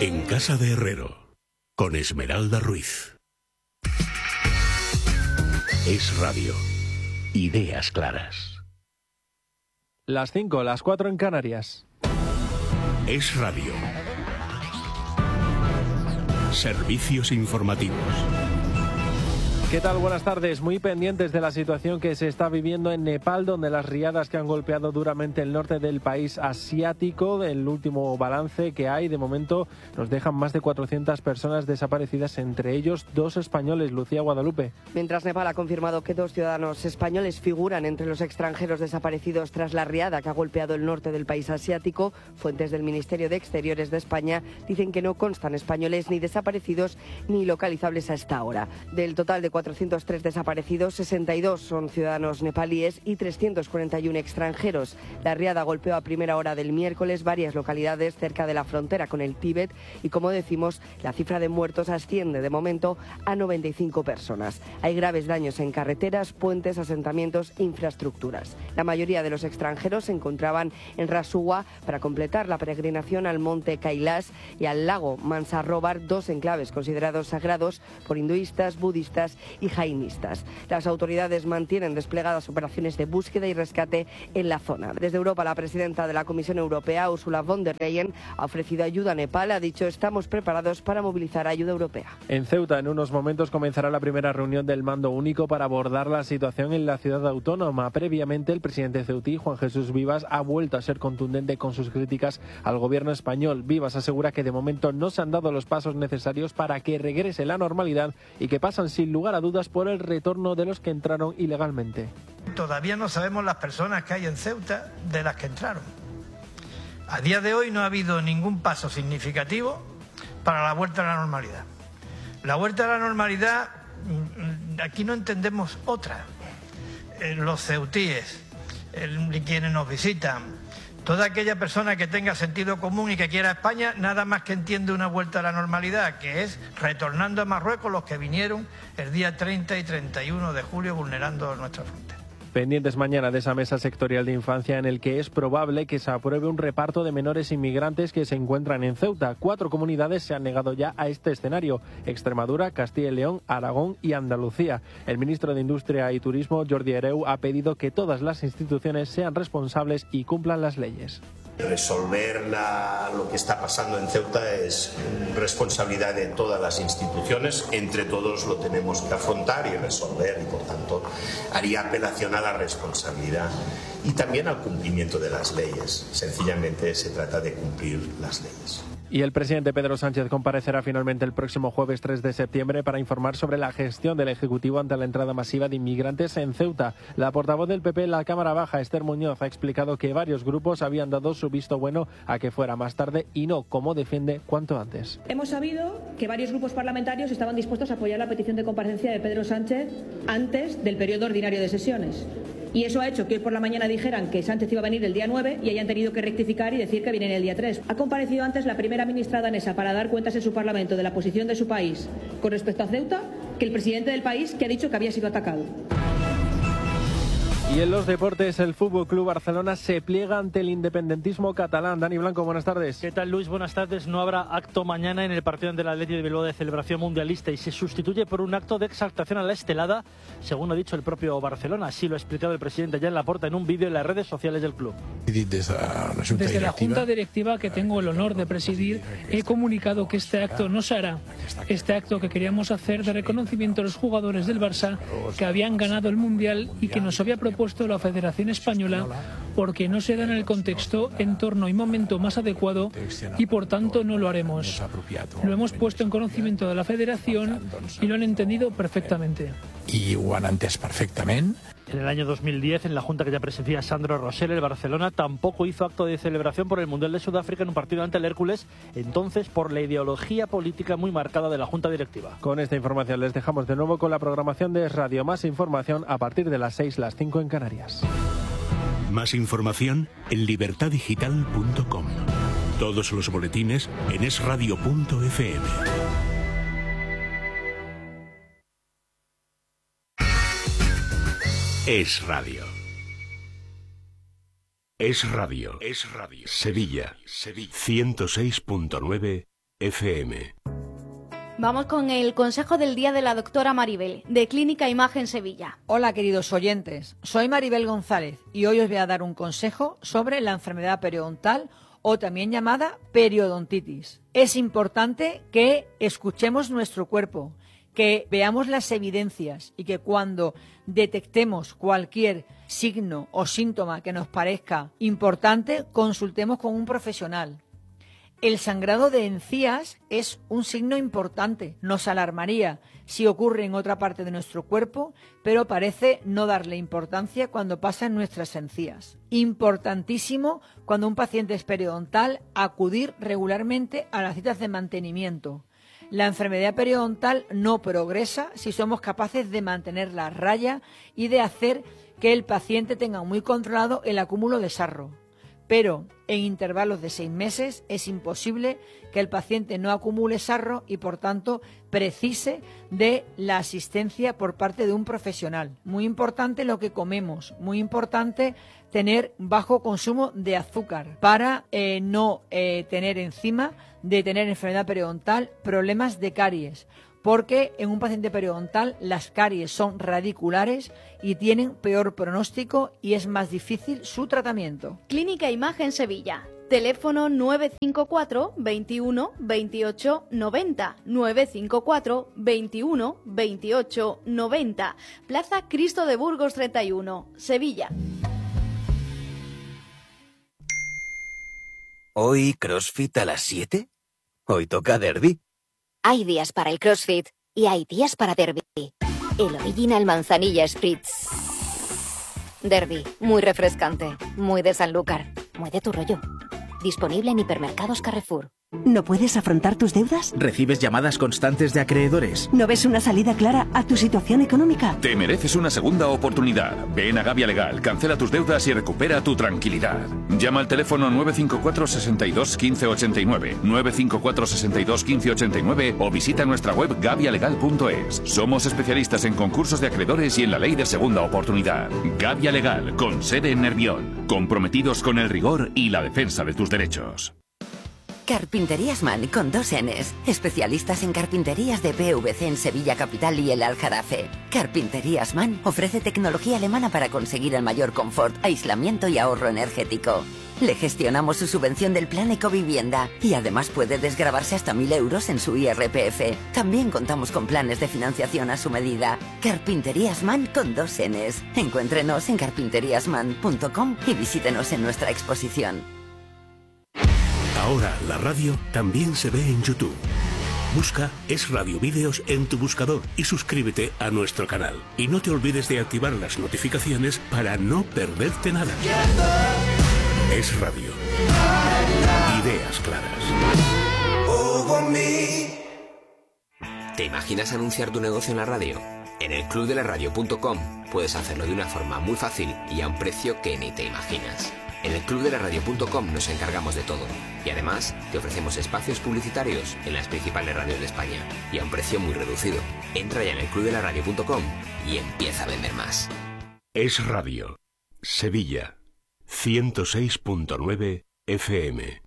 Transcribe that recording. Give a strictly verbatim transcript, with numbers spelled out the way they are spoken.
En Casa de Herrero, con Esmeralda Ruiz. Es Radio. Ideas claras. Las cinco, las cuatro en Canarias. Es Radio. Servicios informativos. ¿Qué tal? Buenas tardes. Muy pendientes de la situación que se está viviendo en Nepal, donde las riadas que han golpeado duramente el norte del país asiático, el último balance que hay de momento nos dejan más de cuatrocientas personas desaparecidas, entre ellos dos españoles. Lucía Guadalupe. Mientras Nepal ha confirmado que dos ciudadanos españoles figuran entre los extranjeros desaparecidos tras la riada que ha golpeado el norte del país asiático, fuentes del Ministerio de Exteriores de España dicen que no constan españoles ni desaparecidos ni localizables hasta ahora. Del total de cuatrocientos tres desaparecidos, sesenta y dos son ciudadanos nepalíes y trescientos cuarenta y uno extranjeros. La riada golpeó a primera hora del miércoles varias localidades cerca de la frontera con el Tíbet y, como decimos, la cifra de muertos asciende de momento a noventa y cinco personas. Hay graves daños en carreteras, puentes, asentamientos e infraestructuras. La mayoría de los extranjeros se encontraban en Rasuwa para completar la peregrinación al monte Kailash y al lago Mansarovar, dos enclaves considerados sagrados por hinduistas, budistas y jainistas. Las autoridades mantienen desplegadas operaciones de búsqueda y rescate en la zona. Desde Europa, la presidenta de la Comisión Europea, Ursula von der Leyen, ha ofrecido ayuda a Nepal. Ha dicho: estamos preparados para movilizar ayuda europea. En Ceuta, en unos momentos, comenzará la primera reunión del Mando Único para abordar la situación en la ciudad autónoma. Previamente, el presidente ceutí, Juan Jesús Vivas, ha vuelto a ser contundente con sus críticas al gobierno español. Vivas asegura que de momento no se han dado los pasos necesarios para que regrese la normalidad y que pasan sin lugar a dudas por el retorno de los que entraron ilegalmente. Todavía no sabemos las personas que hay en Ceuta de las que entraron. A día de hoy no ha habido ningún paso significativo para la vuelta a la normalidad. La vuelta a la normalidad, aquí no entendemos otra. Los ceutíes, quienes nos visitan, toda aquella persona que tenga sentido común y que quiera España, nada más que entiende una vuelta a la normalidad, que es retornando a Marruecos los que vinieron el día treinta y treinta y uno de julio vulnerando nuestra frontera. Pendientes mañana de esa mesa sectorial de infancia en el que es probable que se apruebe un reparto de menores inmigrantes que se encuentran en Ceuta. Cuatro comunidades se han negado ya a este escenario: Extremadura, Castilla y León, Aragón y Andalucía. El ministro de Industria y Turismo, Jordi Hereu, ha pedido que todas las instituciones sean responsables y cumplan las leyes. Resolver la, lo que está pasando en Ceuta es responsabilidad de todas las instituciones. Entre todos lo tenemos que afrontar y resolver, y por tanto haría apelación a la responsabilidad y también al cumplimiento de las leyes. Sencillamente se trata de cumplir las leyes. Y el presidente Pedro Sánchez comparecerá finalmente el próximo jueves tres de septiembre para informar sobre la gestión del Ejecutivo ante la entrada masiva de inmigrantes en Ceuta. La portavoz del P P en la Cámara Baja, Esther Muñoz, ha explicado que varios grupos habían dado su visto bueno a que fuera más tarde y no, como defiende, cuanto antes. Hemos sabido que varios grupos parlamentarios estaban dispuestos a apoyar la petición de comparecencia de Pedro Sánchez antes del periodo ordinario de sesiones. Y eso ha hecho que hoy por la mañana dijeran que Sánchez iba a venir el día nueve y hayan tenido que rectificar y decir que vienen el día tres. Ha comparecido antes la primera ministra danesa para dar cuentas en su Parlamento de la posición de su país con respecto a Ceuta que el presidente del país, que ha dicho que había sido atacado. Y en los deportes, el Fútbol Club Barcelona se pliega ante el independentismo catalán. Dani Blanco, buenas tardes. ¿Qué tal, Luis? Buenas tardes. No habrá acto mañana en el partido ante el Athletic de Bilbao de celebración mundialista y se sustituye por un acto de exaltación a la estelada, según ha dicho el propio Barcelona. Así lo ha explicado el presidente Jan Laporta en un vídeo en las redes sociales del club. Desde la Junta Directiva, que tengo el honor de presidir, he comunicado que este acto no se hará. Este acto que queríamos hacer de reconocimiento a los jugadores del Barça que habían ganado el Mundial y que nos había propuesto la Federación Española, porque no se da en el contexto, entorno y momento más adecuado y por tanto no lo haremos. Lo hemos puesto en conocimiento de la Federación y lo han entendido perfectamente. Y ho han entès perfectament. En el año dos mil diez, en la junta que ya presidía Sandro Rosell, el Barcelona tampoco hizo acto de celebración por el Mundial de Sudáfrica en un partido ante el Hércules, entonces por la ideología política muy marcada de la junta directiva. Con esta información les dejamos de nuevo con la programación de Es Radio. Más información a partir de las seis, las cinco en Canarias. Más información en libertad digital punto com. Todos los boletines en es radio punto efe eme. Es Radio. Es Radio. Es Radio. Sevilla. Sevilla. ciento seis punto nueve F M. Vamos con el consejo del día de la doctora Maribel, de Clínica Imagen Sevilla. Hola, queridos oyentes. Soy Maribel González y hoy os voy a dar un consejo sobre la enfermedad periodontal o también llamada periodontitis. Es importante que escuchemos nuestro cuerpo, que veamos las evidencias y que cuando detectemos cualquier signo o síntoma que nos parezca importante, consultemos con un profesional. El sangrado de encías es un signo importante, nos alarmaría si ocurre en otra parte de nuestro cuerpo, pero parece no darle importancia cuando pasa en nuestras encías. Importantísimo cuando un paciente es periodontal acudir regularmente a las citas de mantenimiento. La enfermedad periodontal no progresa si somos capaces de mantener la raya y de hacer que el paciente tenga muy controlado el acúmulo de sarro. Pero en intervalos de seis meses es imposible que el paciente no acumule sarro y, por tanto, precise de la asistencia por parte de un profesional. Muy importante lo que comemos, muy importante tener bajo consumo de azúcar para eh, no eh, tener encima de tener enfermedad periodontal problemas de caries. Porque en un paciente periodontal las caries son radiculares y tienen peor pronóstico y es más difícil su tratamiento. Clínica Imagen Sevilla. Teléfono nueve cinco cuatro, veintiuno, veintiocho, noventa, nueve cinco cuatro, veintiuno, veintiocho, noventa. Plaza Cristo de Burgos treinta y uno, Sevilla. ¿Hoy CrossFit a las siete? Hoy toca derbi. Hay días para el CrossFit y hay días para Derby. El Original Manzanilla Spritz. Derby, muy refrescante, muy de Sanlúcar, muy de tu rollo. Disponible en hipermercados Carrefour. ¿No puedes afrontar tus deudas? ¿Recibes llamadas constantes de acreedores? ¿No ves una salida clara a tu situación económica? Te mereces una segunda oportunidad. Ven a Gavia Legal, cancela tus deudas y recupera tu tranquilidad. Llama al teléfono nueve cinco cuatro, seis dos, uno cinco ocho nueve, nueve cinco cuatro, seis dos, uno cinco ocho nueve o visita nuestra web gavia legal punto es. Somos especialistas en concursos de acreedores y en la ley de segunda oportunidad. Gavia Legal, con sede en Nervión. Comprometidos con el rigor y la defensa de tus derechos. Carpinterías Man con dos N's. Especialistas en carpinterías de P V C en Sevilla Capital y el Aljarafe. Carpinterías Man ofrece tecnología alemana para conseguir el mayor confort, aislamiento y ahorro energético. Le gestionamos su subvención del plan Ecovivienda y además puede desgravarse hasta mil euros en su I R P F. También contamos con planes de financiación a su medida. Carpinterías Man con dos N's. Encuéntrenos en carpinterías man punto com y visítenos en nuestra exposición. Ahora la radio también se ve en YouTube. Busca Es Radio Vídeos en tu buscador y suscríbete a nuestro canal. Y no te olvides de activar las notificaciones para no perderte nada. Es Radio. Ideas claras. ¿Te imaginas anunciar tu negocio en la radio? En el club de la radio punto com puedes hacerlo de una forma muy fácil y a un precio que ni te imaginas. En el club de la radio punto com nos encargamos de todo y además te ofrecemos espacios publicitarios en las principales radios de España y a un precio muy reducido. Entra ya en el club de la radio punto com y empieza a vender más. Es Radio. Sevilla. ciento seis punto nueve F M.